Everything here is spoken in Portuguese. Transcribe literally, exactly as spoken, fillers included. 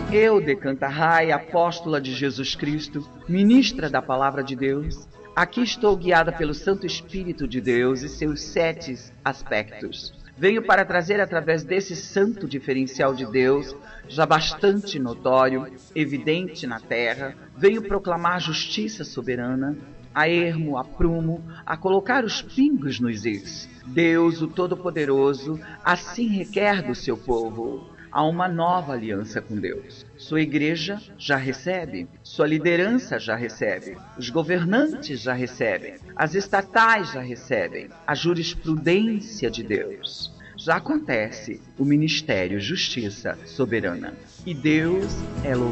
Eu, Decanta Rai, apóstola de Jesus Cristo, ministra da Palavra de Deus, aqui estou guiada pelo Santo Espírito de Deus e seus sete aspectos. Venho para trazer através desse santo diferencial de Deus, já bastante notório, evidente na terra, venho proclamar justiça soberana, a ermo, a prumo, a colocar os pingos nos is. Deus, o Todo-Poderoso, assim requer do seu povo. Há uma nova aliança com Deus. Sua igreja já recebe, sua liderança já recebe, os governantes já recebem, as estatais já recebem, a jurisprudência de Deus. Já acontece o Ministério Justiça Soberana. E Deus é louvado.